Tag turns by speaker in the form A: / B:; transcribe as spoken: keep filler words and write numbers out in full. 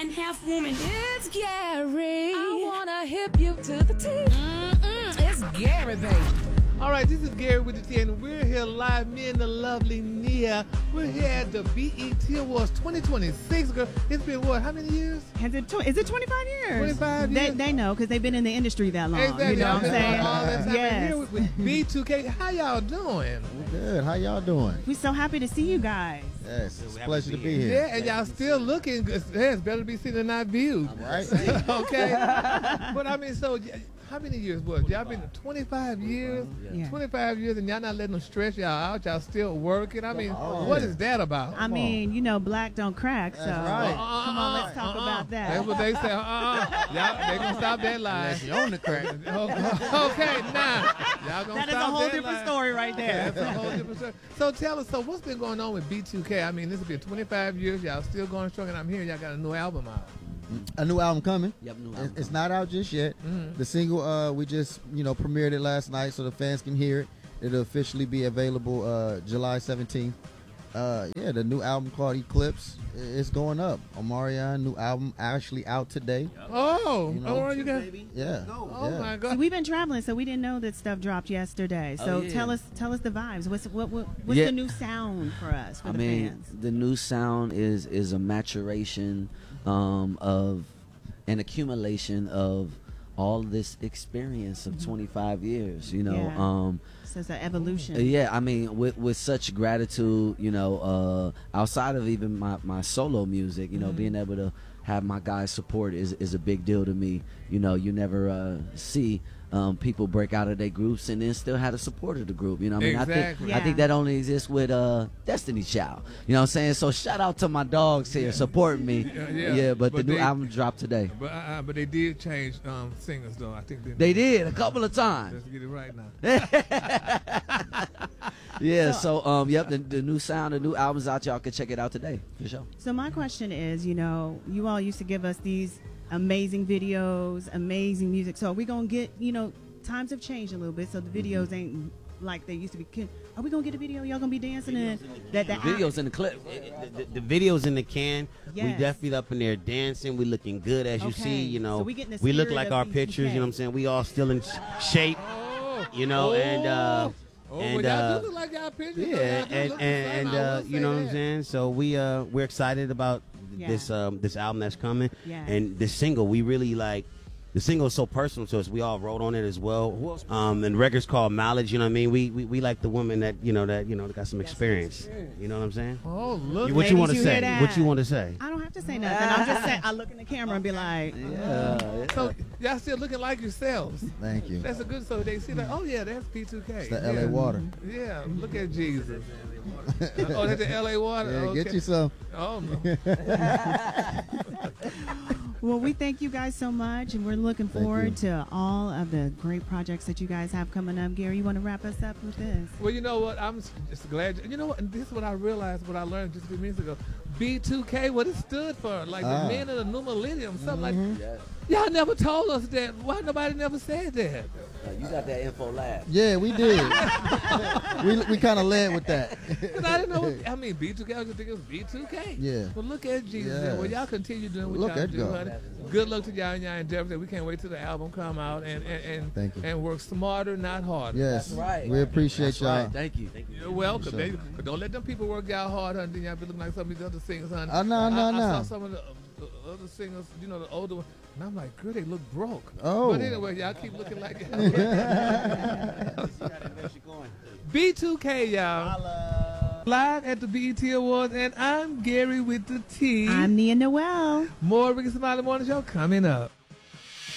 A: man, half woman. It's Gary.
B: I wanna hip you to the T. Mm-mm, it's Gary, baby.
C: All right, this is Gary with the T, and we're here live, me and the lovely Nia. We're here at the B E T Awards twenty twenty-six, girl. It's been what, how many years?
D: Has it tw- is it twenty-five years?
C: twenty-five years?
D: They, they know, because they've been in the industry that long.
C: Exactly.
D: You know what I'm saying?
C: All that time.
D: Yes.
C: And here with, with B two K. How y'all doing?
E: Good. How y'all doing?
D: We're so happy to see you guys.
E: Yes, it's a pleasure to be here.
C: Yeah, and y'all still looking good. Yeah, it's better to be seen than not viewed.
E: Right.
C: Okay. But I mean, so how many years was y'all been twenty-five years?
D: Yeah.
C: twenty-five years, and y'all not letting them stress y'all out. Y'all still working. I mean,
E: Oh,
C: what
E: yeah.
C: is that about?
D: I mean, you know, black don't crack, so
E: That's right.
C: Uh-uh,
D: come on, let's talk
C: uh-uh.
D: about that.
C: That's what they say. Uh-uh. Y'all, they gonna stop that lie.
E: Unless you own the crack.
C: Okay, now y'all gonna
D: That is a
C: stop
D: whole
C: that
D: different
C: lie.
D: story right there.
C: That's a whole different story. So tell us, so what's been going on with B two K? I mean, this has been twenty-five years. Y'all still going strong, and I'm hearing y'all got a new album out.
E: A new album coming.
F: Yep, new
E: It-
F: album.
E: It's not out just yet.
C: Mhm.
E: The single, uh, we just, you know, premiered it last night so the fans can hear it. It'll officially be available uh, July seventeenth. Uh, yeah, the new album called Eclipse. i- It's going up. Omarion, new album actually out today.
C: Oh,
E: You know,
C: oh, you got.
E: Yeah.
C: Oh
E: yeah.
C: my
D: See,
C: God.
D: we've been traveling, so we didn't know that stuff dropped yesterday. So
F: Oh, yeah.
D: tell us, tell us the vibes. What's what, what what's
F: Yeah.
D: the new sound for us, for
F: I
D: the
F: mean,
D: fans?
F: the new sound is is a maturation um, of an accumulation of all this experience of twenty-five years. You know,
D: Yeah.
F: um,
D: So it's an evolution.
F: yeah. I mean, with with such gratitude, you know, uh, outside of even my my solo music, you know, being able to have my guys' support is is a big deal to me. You know, you never uh, see. Um, people break out of their groups and then still have the support of the group. You know what I mean? I think
C: Exactly.
F: I think
D: Yeah.
F: that only exists with uh, Destiny Child. You know what I'm saying? So shout out to my dogs here supporting me.
C: Yeah,
F: Yeah,
C: yeah.
F: but,
C: But
F: the new
C: they-
F: album dropped today.
C: But uh, but they did change um, singers though. I think
F: They did a couple of times.
C: Let's get it right now.
F: Yeah, so um, yep, the, the new sound, the new album's out. Y'all can check it out today for sure.
D: So my question is, you know, you all used to give us these amazing videos, amazing music. So are we gonna get, you know, times have changed a little bit, so the videos ain't like they used to be. Can, are we gonna get a video? Y'all gonna be dancing and that
F: The
D: the
F: videos in the clip.
G: The, the, the videos in the can, we
D: Yes.
G: definitely up in there dancing. We looking good, as you
D: Okay.
G: see. You know,
D: So we getting the
G: we look
D: spirit
G: like
D: of
G: our
D: B two K.
G: pictures. You know what I'm saying? We all still in sh- shape.
C: Oh,
G: You know, and uh,
C: oh,
G: and
C: well, y'all
G: uh,
C: do look like y'all pictures.
G: yeah,
C: Y'all do
G: and
C: look
G: and,
C: the same,
G: and
C: I
G: uh,
C: will
G: you
C: say
G: know what I'm
C: that.
G: saying. So we uh we're excited about
D: Yeah.
G: this um this album that's coming,
D: Yeah.
G: and this single. We really like. The single is so personal to us. We all wrote on it as well. Um, and the record's called Mileage. You know what I mean? We we, we like the women that you know that you know that got some experience. You know what I'm saying?
C: Oh, look.
G: What you want to
D: Ladies, you hear
G: say?
D: that?
G: What you want to say?
D: I don't have to say nothing. I'm just saying. I look in the camera and be like,
F: Yeah,
C: So y'all still looking like yourselves.
E: Thank you.
C: That's a good. So they see like, oh yeah, that's B two K.
E: It's the
C: yeah.
E: L A water.
C: Yeah, look at Jesus. Oh, that's the L A water.
E: Yeah,
C: okay.
E: get you some.
C: Oh no.
D: well, we thank you guys so much, and we're looking
E: Thank
D: forward
E: you.
D: to all of the great projects that you guys have coming up. Gary, you want to wrap us up with this?
C: Well, you know what? I'm just glad. You know what? And this is what I realized. What I learned just a few minutes ago. B two K. What it stood for? Like
E: Ah.
C: the men of the new millennium. Something
E: Mhm.
C: like. Y'all never told us that. Why nobody never said that?
F: Uh, you got that info lab.
E: Yeah, we did. we we kind of led with that.
C: Because I didn't know. What, I mean, B two K. I just think it was B two K.
E: Yeah.
C: Well, look at Jesus.
E: Yes.
C: Well, y'all continue doing what
E: Look
C: y'all
E: at
C: do,
E: God.
C: honey. Good luck to y'all and y'all endeavors. We can't wait till the album come out and and and,
E: Thank you.
C: and work smarter, not harder.
E: Yes.
F: That's right.
E: We appreciate
F: That's
E: y'all.
F: right. Thank you. Thank you.
C: You're welcome.
E: Sure.
C: They, but don't let them people work y'all hard, honey. Then y'all be looking like some of these other singers, honey.
E: Oh, no,
C: I,
E: no,
C: I, I
E: no.
C: saw some of the, uh, the other singers, you know, the older ones, and I'm like, girl, they look broke.
E: Oh.
C: But anyway, y'all keep looking like y'all. B two K, y'all. Live at the B E T Awards, and I'm Gary with the T.
D: I'm Nia Noel.
C: More Ricky Smiley Morning Show coming up.